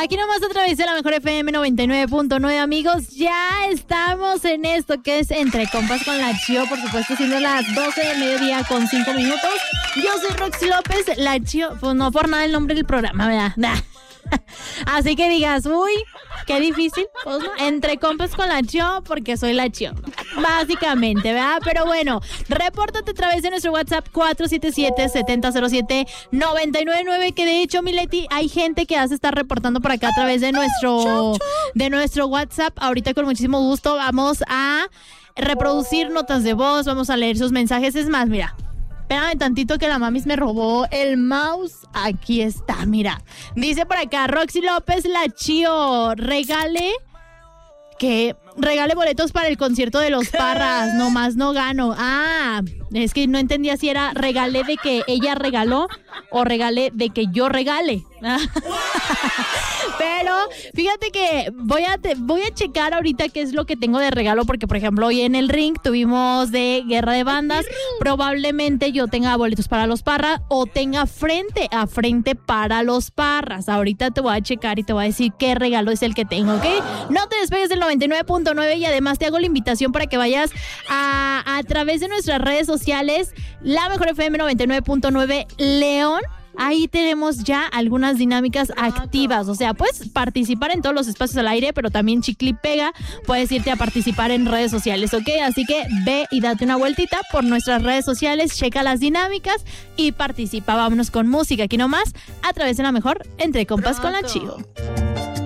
Aquí nomás a través de la mejor FM 99.9, amigos. Ya estamos en esto que es Entre Compas con la Chio, por supuesto, siendo las 12 del mediodía con 5 minutos. Yo soy Roxy López, la Chio. Pues no por nada el nombre del programa, ¿verdad? Nah. Así que digas, uy, qué difícil. Pues no, Entre Compas con la Chio, porque soy la Chio, básicamente, ¿verdad? Pero bueno, repórtate a través de nuestro WhatsApp 477-7007-999, que de hecho, Mileti, hay gente que ya se está reportando por acá a través de nuestro WhatsApp. Ahorita con muchísimo gusto vamos a reproducir notas de voz, vamos a leer sus mensajes. Es más, mira, espérame tantito que la mamis me robó el mouse. Aquí está, mira. Dice por acá, Roxy López, la Chio, regale boletos para el concierto de los Parras, nomás no gano. Ah, es que no entendía si era regalé de que ella regaló o regalé de que yo regale. Pero fíjate que voy a checar ahorita qué es lo que tengo de regalo, porque por ejemplo hoy en el ring tuvimos de Guerra de Bandas. Probablemente yo tenga boletos para los Parras o tenga frente a frente para los Parras. Ahorita te voy a checar y te voy a decir qué regalo es el que tengo, ¿ok? No te despegues del 99.9 y además te hago la invitación para que vayas a través de nuestras redes sociales, la mejor FM 99.9 León. Ahí tenemos ya algunas dinámicas activas, o sea, puedes participar en todos los espacios al aire, pero también chicle y pega, puedes irte a participar en redes sociales, ¿ok? Así que ve y date una vueltita por nuestras redes sociales, checa las dinámicas y participa. Vámonos con música aquí nomás, a través de la mejor Entre Compas con la Chio.